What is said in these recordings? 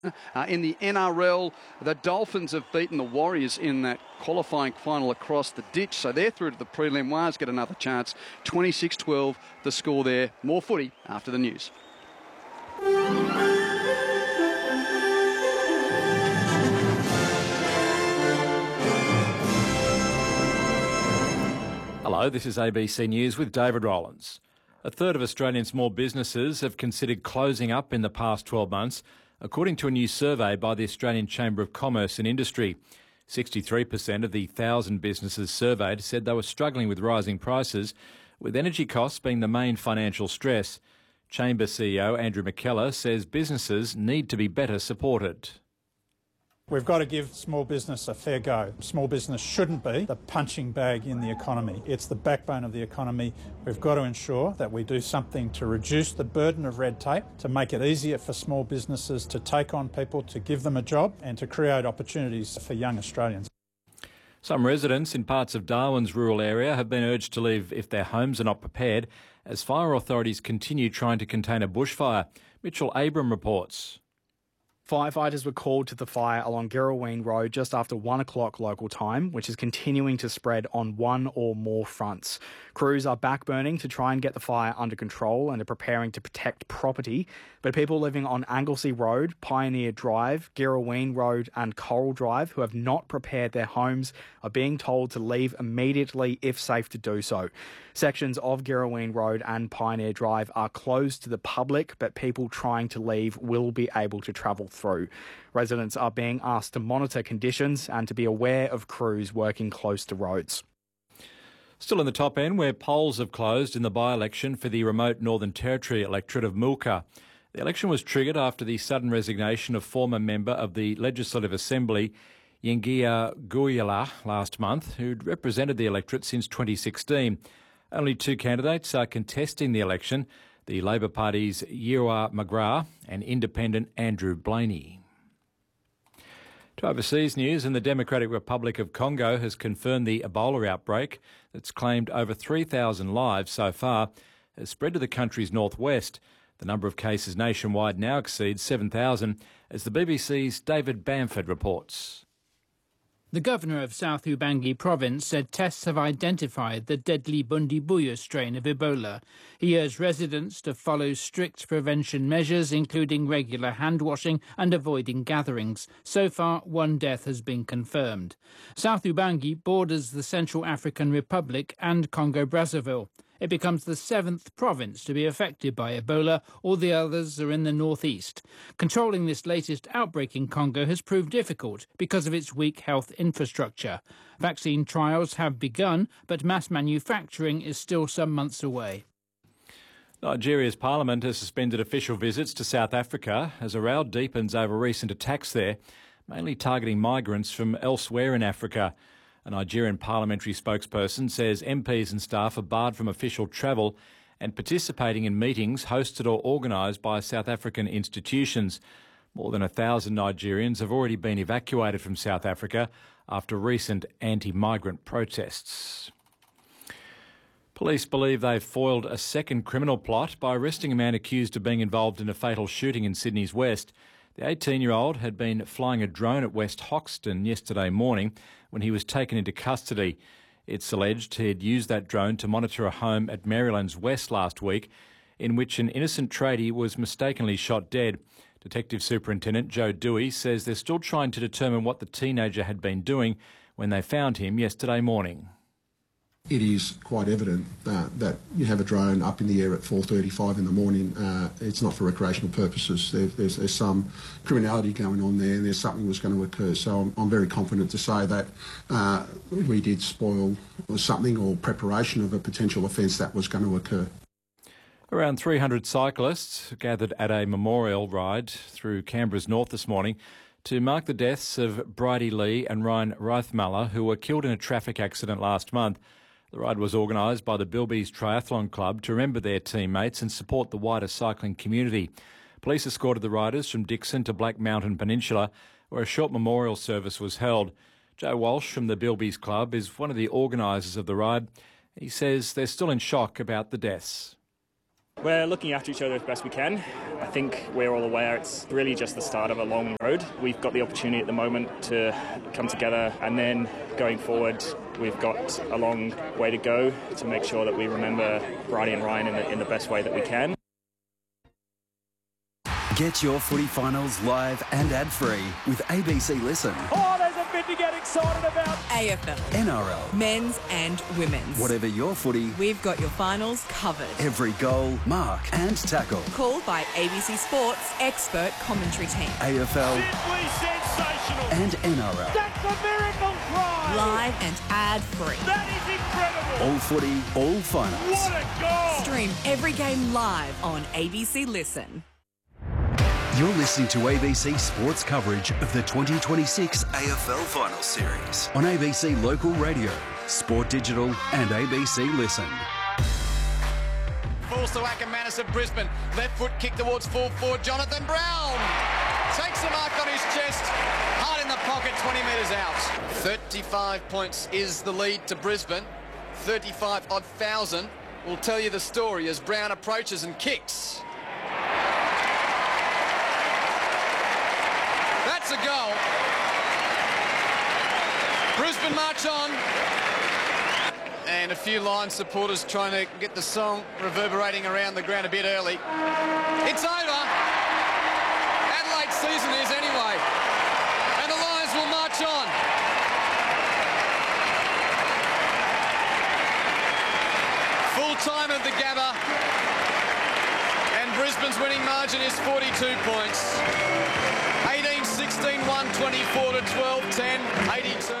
In the NRL, the Dolphins have beaten the Warriors in that qualifying final across the ditch, so they're through to the prelim. Wires get another chance. 26-12, the score there. More footy after the news. Hello, this is ABC News with David Rowlands. A third of Australian small businesses have considered closing up in the past 12 months, according to a new survey by the Australian Chamber of Commerce and Industry. 63% of the 1,000 businesses surveyed said they were struggling with rising prices, with energy costs being the main financial stress. Chamber CEO Andrew McKellar says businesses need to be better supported. We've got to give small business a fair go. Small business shouldn't be the punching bag in the economy. It's the backbone of the economy. We've got to ensure that we do something to reduce the burden of red tape, to make it easier for small businesses to take on people, to give them a job and to create opportunities for young Australians. Some residents in parts of Darwin's rural area have been urged to leave if their homes are not prepared, as fire authorities continue trying to contain a bushfire. Mitchell Abram reports. Firefighters were called to the fire along Girraween Road just after 1 o'clock local time, which is continuing to spread on one or more fronts. Crews are backburning to try and get the fire under control and are preparing to protect property, but people living on Anglesey Road, Pioneer Drive, Girraween Road and Coral Drive who have not prepared their homes are being told to leave immediately if safe to do so. Sections of Girraween Road and Pioneer Drive are closed to the public, but people trying to leave will be able to travel through. Residents are being asked to monitor conditions and to be aware of crews working close to roads. Still in the top end, where polls have closed in the by-election for the remote Northern Territory electorate of Mulka. The election was triggered after the sudden resignation of former member of the Legislative Assembly, Yengia Guyala, last month, who'd represented the electorate since 2016. Only two candidates are contesting the election, the Labor Party's Yewa McGrath and independent Andrew Blaney. To overseas news, and the Democratic Republic of Congo has confirmed the Ebola outbreak that's claimed over 3,000 lives so far has spread to the country's northwest. The number of cases nationwide now exceeds 7,000, as the BBC's David Bamford reports. The governor of South Ubangi province said tests have identified the deadly Bundibugyo strain of Ebola. He urged residents to follow strict prevention measures, including regular hand washing and avoiding gatherings. So far, one death has been confirmed. South Ubangi borders the Central African Republic and Congo-Brazzaville. It becomes the 7th province to be affected by Ebola. All the others are in the northeast. Controlling this latest outbreak in Congo has proved difficult because of its weak health infrastructure. Vaccine trials have begun, but mass manufacturing is still some months away. Nigeria's parliament has suspended official visits to South Africa as a row deepens over recent attacks there, mainly targeting migrants from elsewhere in Africa. A Nigerian parliamentary spokesperson says MPs and staff are barred from official travel and participating in meetings hosted or organised by South African institutions. More than 1,000 Nigerians have already been evacuated from South Africa after recent anti-migrant protests. Police believe they've foiled a second criminal plot by arresting a man accused of being involved in a fatal shooting in Sydney's West. The 18-year-old had been flying a drone at West Hoxton yesterday morning when he was taken into custody. It's alleged he'd used that drone to monitor a home at Maryland's West last week, in which an innocent tradie was mistakenly shot dead. Detective Superintendent Joe Dewey says they're still trying to determine what the teenager had been doing when they found him yesterday morning. It is quite evident that you have a drone up in the air at 4:35 in the morning. It's not for recreational purposes. There's some criminality going on there, and there's something was going to occur. So I'm very confident to say that we did spoil something or preparation of a potential offence that was going to occur. Around 300 cyclists gathered at a memorial ride through Canberra's north this morning to mark the deaths of Bridie Lee and Ryan Reithmuller, who were killed in a traffic accident last month. The ride was organised by the Bilbies Triathlon Club to remember their teammates and support the wider cycling community. Police escorted the riders from Dixon to Black Mountain Peninsula, where a short memorial service was held. Joe Walsh from the Bilbies Club is one of the organisers of the ride. He says they're still in shock about the deaths. We're looking after each other as best we can. I think we're all aware it's really just the start of a long road. We've got the opportunity at the moment to come together, and then going forward we've got a long way to go to make sure that we remember Bridie and Ryan in the best way that we can. Get your footy finals live and ad-free with ABC Listen. Oh, there's a bit to get excited about. AFL. NRL. Men's and women's. Whatever your footy, we've got your finals covered. Every goal, mark and tackle. Called by ABC Sports expert commentary team. AFL. Simply sensational. And NRL. That's a miracle try. Live and ad-free. That is incredible. All footy, all finals. What a goal. Stream every game live on ABC Listen. You're listening to ABC Sports coverage of the 2026 AFL Finals Series on ABC Local Radio, Sport Digital and ABC Listen. Falls to Ackermanis of Brisbane. Left foot kick towards full forward. Jonathan Brown takes the mark on his chest. Hard in the pocket, 20 metres out. 35 points is the lead to Brisbane. 35-odd thousand will tell you the story as Brown approaches and kicks. That's a goal. Brisbane march on. And a few Lions supporters trying to get the song reverberating around the ground a bit early. It's over. Adelaide's season is anyway. And the Lions will march on. Full time of the Gabba. And Brisbane's winning margin is 42 points. 18-16, 124 to 12-10, 82.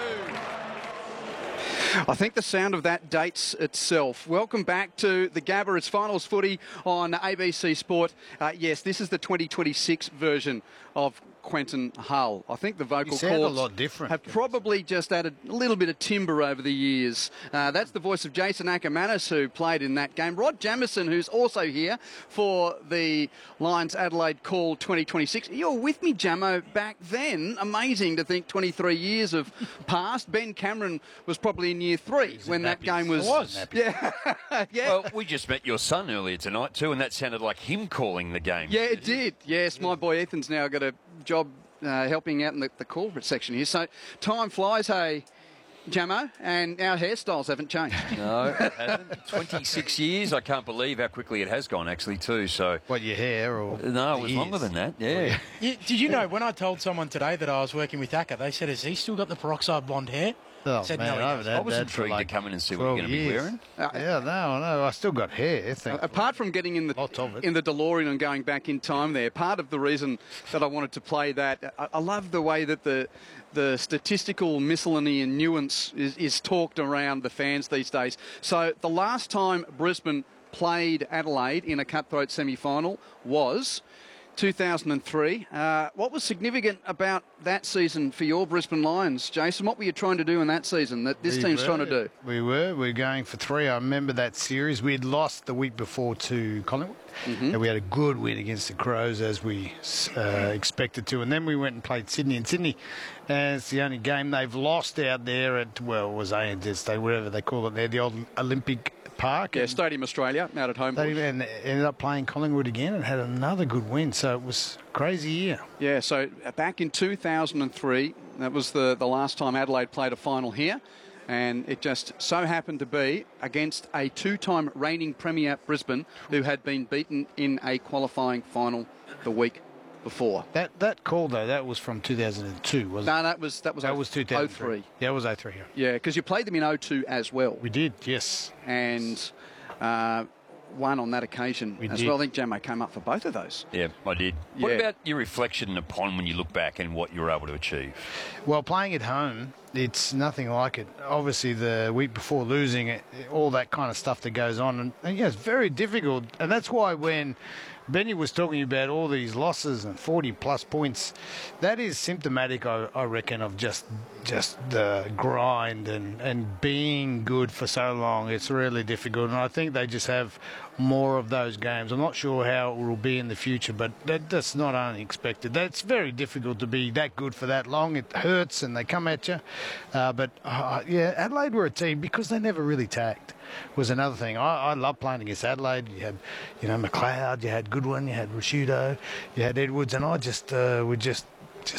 I think the sound of that dates itself. Welcome back to the Gabba. It's finals footy on ABC Sport. Yes, this is the 2026 version of Quentin Hull. I think the vocal cords a lot different. have probably just added a little bit of timbre over the years. That's the voice of Jason Ackermanis, who played in that game. Rod Jamieson, who's also here for the Lions Adelaide Call 2026. You're with me, Jamo, back then. Amazing to think 23 years have passed. Ben Cameron was probably in year 3 when that game was. Yeah. Yeah. Well, we just met your son earlier tonight too, and that sounded like him calling the game. Yeah, it did. Yes, my boy Ethan's now got a job helping out in the corporate section here. So time flies, hey, Jamo, and our hairstyles haven't changed. No, it hasn't. 26 years. I can't believe how quickly it has gone, actually, too. So, what, your hair or? No, it was longer than that. Yeah. Did you know when I told someone today that I was working with Acker, they said, "Has he still got the peroxide blonde hair?" Oh, said, man, no, I was intrigued to come in and see what you're going to be wearing. No, I still got hair. Apart from getting in the DeLorean and going back in time there, part of the reason that I wanted to play that, I love the way that the statistical miscellany and nuance is talked around the fans these days. So the last time Brisbane played Adelaide in a cutthroat semi-final was 2003. What was significant about that season for your Brisbane Lions, Jason? What were you trying to do in that season that this team's trying to do? We were going for 3. I remember that series. We had lost the week before to Collingwood. And we had a good win against the Crows as we expected to. And then we went and played Sydney. And Sydney, it's the only game they've lost out there at, well, it was ANZ State, whatever they call it there, the old Olympic Park. Yeah, Stadium Australia, out at home. And ended up playing Collingwood again and had another good win. So it was a crazy year. Yeah, so back in 2003, that was the last time Adelaide played a final here. And it just so happened to be against a 2-time reigning premier Brisbane, who had been beaten in a qualifying final the week before. That call, though, that was from 2002, wasn't it? No, that was 2003. Yeah, it was 03. Yeah, because you played them in 02 as well. We did, yes. And won on that occasion as well. I think Jamo came up for both of those. Yeah, I did. Yeah. What about your reflection upon when you look back and what you were able to achieve? Well, playing at home, it's nothing like it. Obviously, the week before losing it, all that kind of stuff that goes on. And yeah, it's very difficult. And that's why when Benny was talking about all these losses and 40-plus points, that is symptomatic, I reckon, of just the grind and being good for so long. It's really difficult. And I think they just have more of those games. I'm not sure how it will be in the future, but that's not unexpected. That's very difficult to be that good for that long. It hurts and they come at you. Yeah, Adelaide were a team because they never really tacked. Was another thing. I love playing against Adelaide. You had, McLeod, you had Goodwin, you had Rashudo, you had Edwards, and we just